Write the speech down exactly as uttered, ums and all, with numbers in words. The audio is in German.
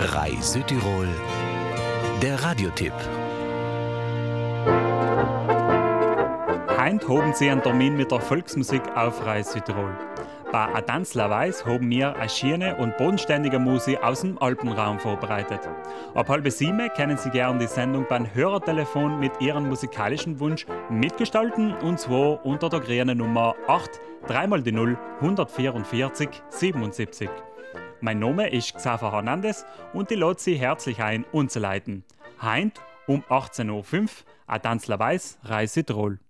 Rai Südtirol, der Radiotipp. Heint haben Sie einen Termin mit der Volksmusik auf Rai Südtirol. Bei Adanzler Weiß haben wir eine schöne und bodenständige Musik aus dem Alpenraum vorbereitet. Ab halb sieben können Sie gerne die Sendung beim Hörertelefon mit Ihrem musikalischen Wunsch mitgestalten, und zwar unter der grünen Nummer acht drei mal die null hundertvierundvierzig siebenundsiebzig. Mein Name ist Xaver Hernandez und ich lade Sie herzlich ein, uns zu leiten. Heint um achtzehn Uhr fünf, Adanzler Weiß, Rai Südtirol.